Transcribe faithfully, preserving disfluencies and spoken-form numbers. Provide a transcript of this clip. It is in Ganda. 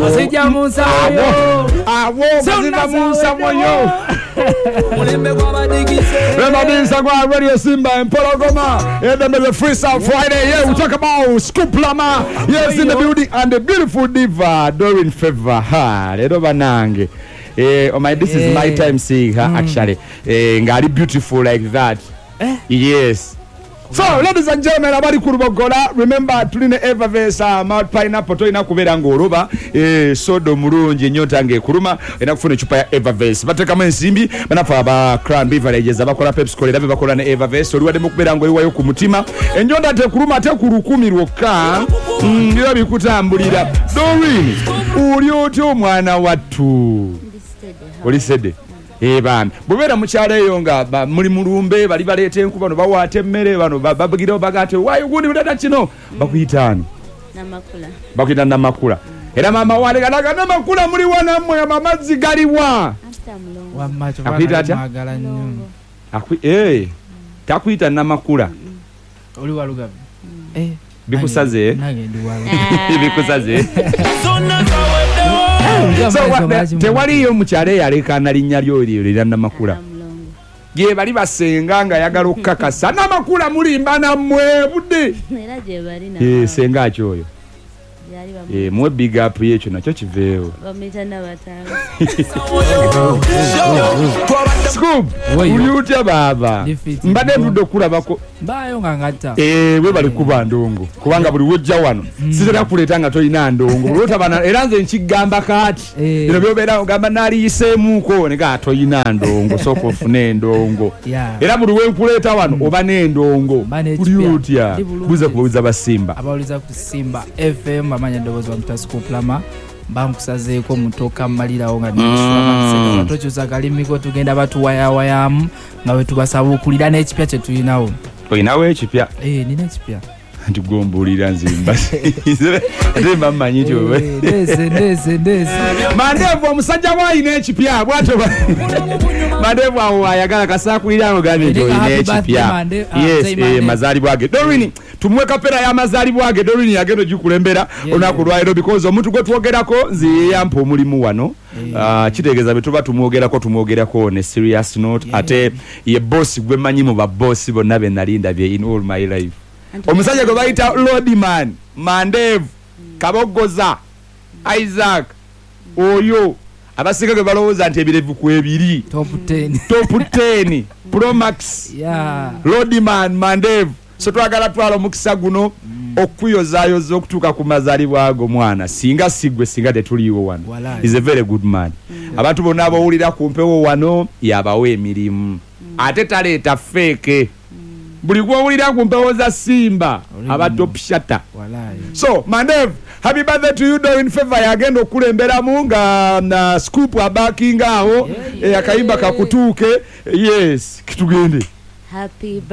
Basija Musa moyo. Awo Basija Musa moyo. Remember this on Radio Simba and Pologoma. And then the Freestyle Friday. Yeah, we talk about Scoop Lama. Yes, in the building and the beautiful diva Doreen Favor. Ha, Ledo Banange. Eh, oh my, this is my time seeing her actually. Eh, ngari beautiful like that. Yes. So, ladies and gentlemen, abali kurubogola, remember tuline Evervesa Mount Pineapple to ina kubera ngoroba, eh sodo mulungi nyota nge kuruma ina kufuna chupa ya Evervesa. Bateka mwensimbi banafa aba Crown Beverages abakola Pepsi Cola babe bakola ne Evervesa oliwa demo kubera ngo iwayo ku mutima. Enjonda te kuruma te kurukumi lwoka. Ndio bikutambulira. Doreen, uli oti omwana wattu. Oli sede. Eh bana bubera mukyala eyo nga muri mulumbe bali balete enkuba no bawate emmere bano babagiro bagate wayo gundi mutata kino bakuyitani namakula bakuyita namakula era mama wale kalaga namakula muri wana mmwe amazzi galiwa wa macho magala nnyo akwi eh takuyita namakula oli walugabe eh bikusaze nage ndi walu bikusaze so tewali yo mukyale yaleka nalinnya lyo lyo namakula ye bali basenga nga yagala okukakasa namakula mulimba nammwe budde era je bali na eh senga kyoyo eh mwe big up yekyo nakyo kiveewo bamita na batanga Scoop uliyutya baba mbadde ndudde okulabako mbayo nga ngata eh we bali kuba ndongo kubanga buli wojja wano sizera kuleeta nga toyina ndongo bulota bana era nze nkigamba kati bino byobera ogamba nali yiseemuko nega toyina ndongo soko ofune ndongo era buli we nkuleeta wano oba n'endongo uliyutya buze kubuuza basimba abawuliza ku Simba F M amanya ndobozo wa Scoop Lama bankusazeeko mutoka malirawo nga ndishwa batochuza kalimiko tugenda batu waya wayamu nga we tubasaba okulira n'ekipya kye tulinawo oyinawo ekipya eh nina ekipya ntugombulira nzimba ate mmanyi nti wewe ndeze ndeze ndeze Mandevu omusajja wayina ekipya bwato Mandevu awo ayagala kasakulirawo gani nti oyina ekipya yes eh mazalibwa ge Doreen tumwe kapera ya mazalibwa ge Doreen yagendo gikulembera onaku lwairo because omuntu gwe twogerako nzi yampa omulimu wano kitegeeza betuba tumwogerako tumwogerako ne serious note ate ye boss gwe manyi mu ba boss bonna be nalinda bye in all my life omusajja gwe bayita Lordman Mandevu Kabogoza Isaac oyo abasinga gwe balowooza nti ebirevu ku ebiri top ten top ten Pro Max yeah Lordman Mandevu so twagala twala omukisa guno okuyozaayoza okutuuka ku mazaalibwa ago mwana singa sigwe singa tetuliiwo wano is a very good man abantu bonna abawulira ku mpewo wano yabawa emirimu ate taleeta fake buli gwowulira ku mpewo za Simba aba top shatter so Mandevu happy birthday to you Doreen Favor yagenda okulemberamu nga na Scoop abakinga awo akayimba kakutuuke yes kitugende happy